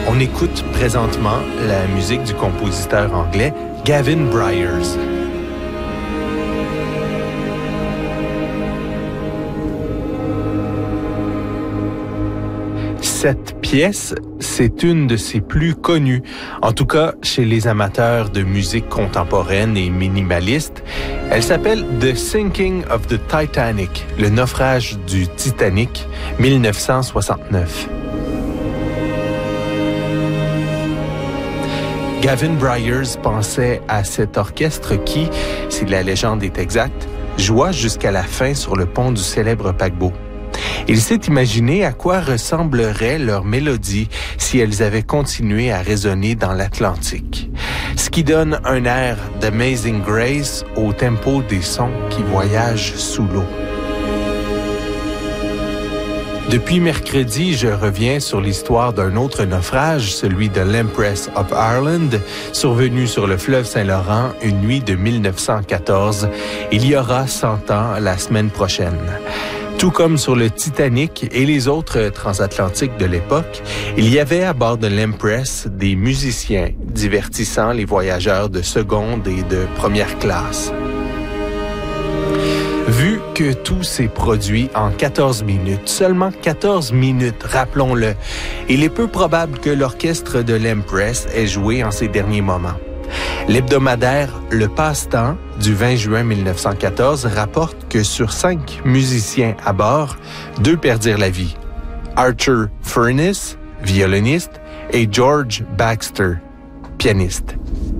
On écoute présentement la musique du compositeur anglais Gavin Bryars. Cette pièce, c'est une de ses plus connues, en tout cas chez les amateurs de musique contemporaine et minimaliste. Elle s'appelle The Sinking of the Titanic, le naufrage du Titanic, 1969. Gavin Bryars pensait à cet orchestre qui, si la légende est exacte, joua jusqu'à la fin sur le pont du célèbre paquebot. Il s'est imaginé à quoi ressemblerait leur mélodie si elles avaient continué à résonner dans l'Atlantique. Ce qui donne un air d'Amazing Grace au tempo des sons qui voyagent sous l'eau. Depuis mercredi, je reviens sur l'histoire d'un autre naufrage, celui de l'Empress of Ireland, survenu sur le fleuve Saint-Laurent une nuit de 1914. Il y aura 100 ans la semaine prochaine. Tout comme sur le Titanic et les autres transatlantiques de l'époque, il y avait à bord de l'Empress des musiciens divertissant les voyageurs de seconde et de première classe. Vu que tout s'est produit en 14 minutes, seulement 14 minutes, rappelons-le, il est peu probable que l'orchestre de l'Empress ait joué en ces derniers moments. L'hebdomadaire Le Passe-Temps du 20 juin 1914 rapporte que sur 5 musiciens à bord, 2 perdirent la vie. Archer Furness, violoniste, et George Baxter, pianiste.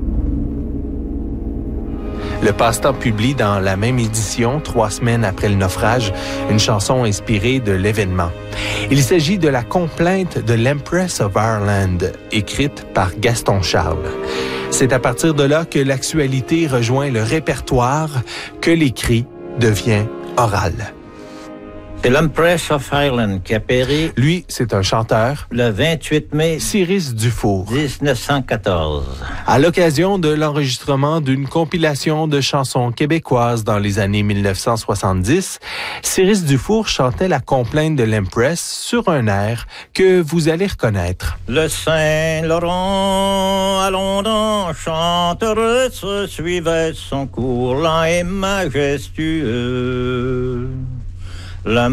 Le Passe-Temps publie dans la même édition, 3 semaines après le naufrage, une chanson inspirée de l'événement. Il s'agit de la complainte de l'Empress of Ireland, écrite par Gaston Charles. C'est à partir de là que l'actualité rejoint le répertoire, que l'écrit devient oral. C'est l'Empress of Ireland qui a péri. Lui, c'est un chanteur. Le 28 mai Cyrus Dufour. 1914. À l'occasion de l'enregistrement d'une compilation de chansons québécoises dans les années 1970, Cyrus Dufour chantait la complainte de l'Empress sur un air que vous allez reconnaître. Le Saint-Laurent, à Londres, chanteuse, suivait son cours lent et majestueux.